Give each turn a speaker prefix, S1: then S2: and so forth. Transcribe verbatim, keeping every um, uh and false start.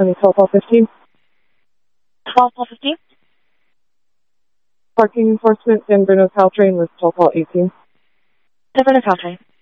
S1: County, twelve twelve fifteen.
S2: twelve twelve fifteen.
S1: Parking enforcement, San Bruno Caltrain was twelve twelve eighteen.
S2: San Bruno Caltrain.